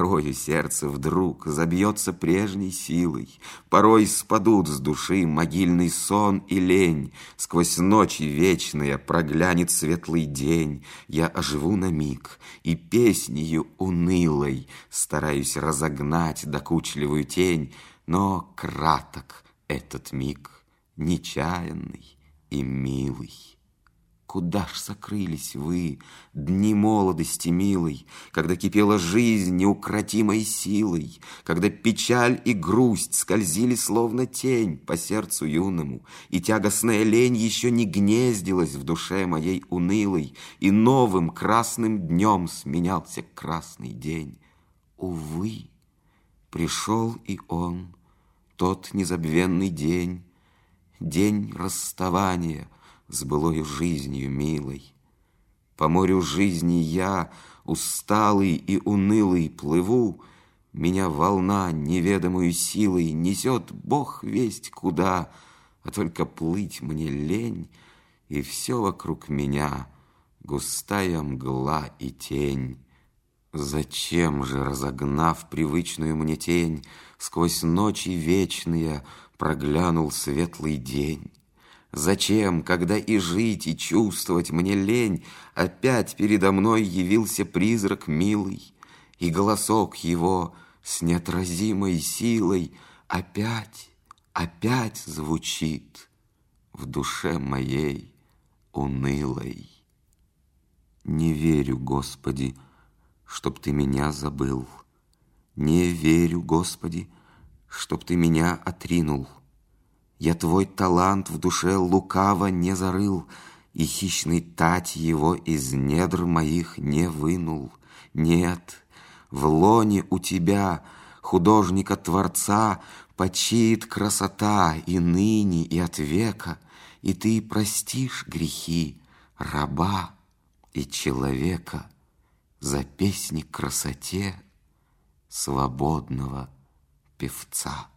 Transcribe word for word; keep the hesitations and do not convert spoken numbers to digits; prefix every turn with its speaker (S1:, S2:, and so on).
S1: Порою сердце вдруг забьется прежней силой, порой спадут с души могильный сон и лень, сквозь ночи вечные проглянет светлый день, я оживу на миг и песнею унылой стараюсь разогнать докучливую тень, но краток этот миг, нечаянный и милый. Куда ж сокрылись вы, дни молодости милой, когда кипела жизнь неукротимой силой, когда печаль и грусть скользили словно тень по сердцу юному, и тягостная лень еще не гнездилась в душе моей унылой, и новым красным днем сменялся красный день. Увы, пришел и он, тот незабвенный день, день расставания с былою жизнью милой. По морю жизни я, усталый и унылый, плыву, меня волна неведомую силой несет бог весть куда, а только плыть мне лень, и все вокруг меня густая мгла и тень. Зачем же, разогнав привычную мне тень, сквозь ночи вечные проглянул светлый день? Зачем, когда и жить, и чувствовать мне лень, опять передо мной явился призрак милый, и голосок его с неотразимой силой опять, опять звучит в душе моей унылой. Не верю, Господи, чтоб Ты меня забыл, не верю, Господи, чтоб Ты меня отринул. Я Твой талант в душе лукаво не зарыл, и хищный тать его из недр моих не вынул. Нет, в лоне у Тебя, художника-творца, почиет красота и ныне, и от века, и Ты простишь грехи раба и человека за песни красоте свободного певца.